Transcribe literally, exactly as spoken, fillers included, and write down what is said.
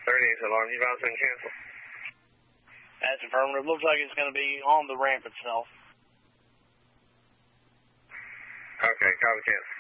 thirty-eight, alarm, you bound and cancel. That's affirmative. Looks like it's going to be on the ramp itself. Okay, copy, cancel.